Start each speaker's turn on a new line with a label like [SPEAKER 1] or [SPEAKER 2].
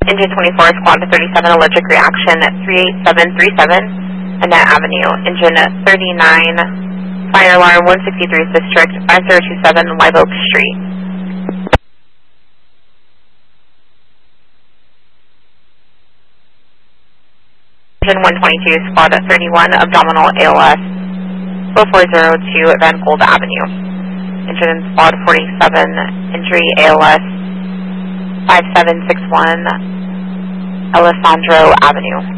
[SPEAKER 1] Engine 24, Squad 37, allergic reaction 38737, Annette Avenue. Engine 39, fire alarm 163 District 5027, Live Oak Street. Engine 122, Squad 31, abdominal ALS 4402, Van Gold Avenue. Engine Squad 47, injury ALS 5761, Alessandro Avenue.